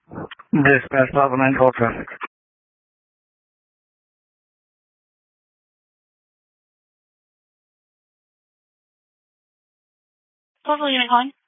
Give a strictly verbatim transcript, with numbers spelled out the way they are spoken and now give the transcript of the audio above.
Dispatch Papa nine twelve traffic. Total unit calling.